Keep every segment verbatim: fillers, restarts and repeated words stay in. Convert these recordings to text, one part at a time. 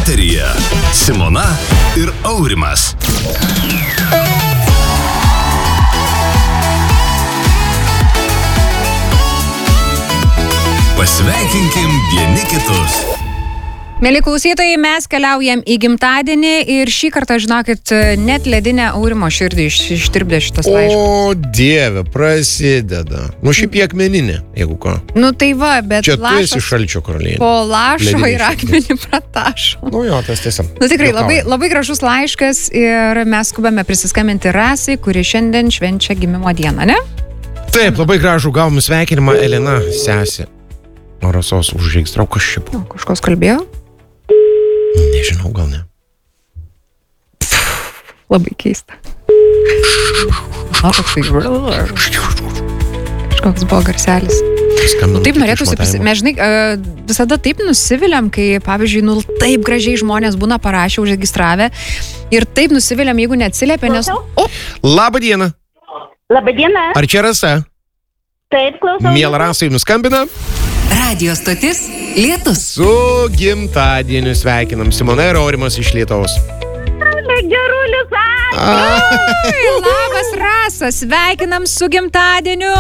Eteryje Simona ir Aurimas. Pasveikinkim vieni kitus. Mėly klausytojai, mes keliaujam į gimtadienį ir šį kartą, žinokit, net ledinę Aurimo širdį iš, ištirpdė šitas laiškas. O, Dieve, prasideda. Nu, šiaip į akmeninę, jeigu ką. Nu tai va, bet čia tu lašas esi šalčio karalienė. po lašo Ledinė ir akmenį pratašo. Nu jo, tas tiesa. Nu tikrai, labai, labai gražus laiškas ir mes skubame prisiskambinti Rasai, kuri šiandien švenčia gimimo dieną, ne? Taip, labai gražų gavome sveikinimą, Elena, sesė. O Rasos užregistrau, kas čia buvo? Nu, kažkos kalbėjo? Nežinau, gal ne. Labai keista. O, toksai... Kažkoks buvo garselis. Nu, taip norėtųsi, prisi... mes žinai, visada taip nusiviliam, kai, pavyzdžiui, nu, taip gražiai žmonės būna parašę, užregistravę ir taip nusiviliam, jeigu neatsiliepia, nes... O! Labą dieną. Labą dieną. Ar čia Rasa? Taip, klausau. Miela Rasai, nuskambina. Radio stotis Lietus. Su gimtadieniu sveikinam Simona ir Aurimas iš Lietuvos. Gerulis, Oi, labas Rasa, sveikinam su gimtadieniu.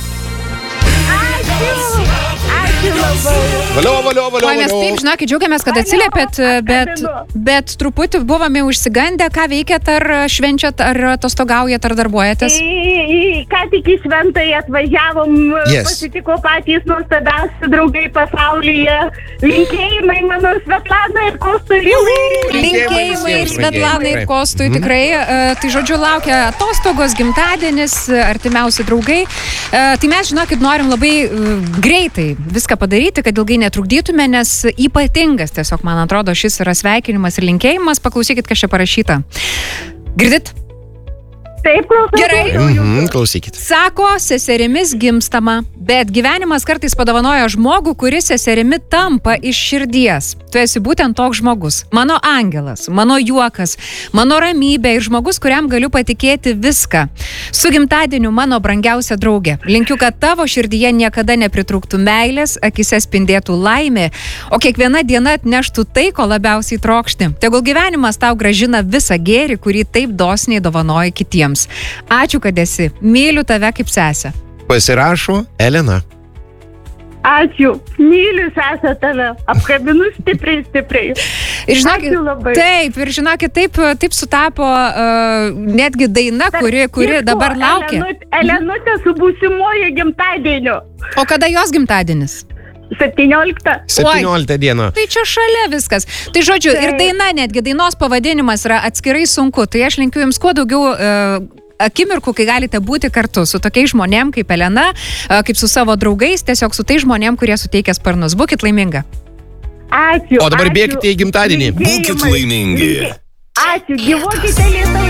ačiū. Ačiū labai. Valio, valio, valio, Oi, mes taip, žinokit, džiaugiamės, kad atsiliepėt, bet, bet truputį buvome užsigandę, ką veikiat, ar švenčiat, ar atostogaujat, ar darbuojatės. Į, į, ką tik į šventąją atvažiavom, Yes. pasitiko patys nuostabiausi draugai pasaulyje. Linkėjimai mano Svetlanai ir Kostui. Linkėjimai ir visiems, Svetlanai ir linkėjimai. Kostui, Mhm. tikrai. E, Tai žodžiu, laukia atostogos, gimtadienis, artimiausi draugai. E, Tai mes, žinokit, norim labai e, greitai viską padaryti, kad ilgai netrukdytume, nes ypatingas tiesiog, man atrodo, šis yra sveikinimas ir linkėjimas. Paklausykit, kas čia parašyta. Girdit? Taip, klausau. Gerai. Mhm, klausykit. Sako, seserimis gimstama, bet gyvenimas kartais padovanoja žmogų, kuris seserimi tampa iš širdies. Tu esi būtent toks žmogus. Mano angelas, mano juokas, mano ramybė ir žmogus, kuriam galiu patikėti viską. Su gimtadieniu mano brangiausia draugė. Linkiu, kad tavo širdyje niekada nepritrūktų meilės, akise spindėtų laimė, o kiekviena diena atneštų tai, ko labiausiai trokšti. Tegul gyvenimas tau grąžina visą gėrį, kurį taip dosniai dovanoja kitiems. Ačiū, kad esi. Myliu tave kaip sesę. Pasirašo Elena. Ačiū. Myliu sesę tave. Apkabinu stipriai, stipriai. Ir žinokit, Ačiū labai. taip, ir žinokit, taip, taip sutapo uh, netgi daina, kuri, kuri Tiek dabar to, laukia. Elenut- Elenutė su būsimuoju gimtadieniu. O kada jos gimtadienis? septynioliktą. septynioliktą dieną. Tai čia šalia viskas. Tai žodžiu, ir daina, netgi dainos pavadinimas yra atskirai sunku. Tai aš linkiu jums kuo daugiau uh, akimirkų, kai galite būti kartu su tokiais žmonėm kaip Elena, uh, kaip su savo draugais, tiesiog su tais žmonėm, kurie suteikia sparnus. Būkit laiminga. Ačiū. O dabar ačiū. bėkite į gimtadienį. Linkėjimai. Būkit laimingi. Ačiū. Gyvuokite Lietuvai.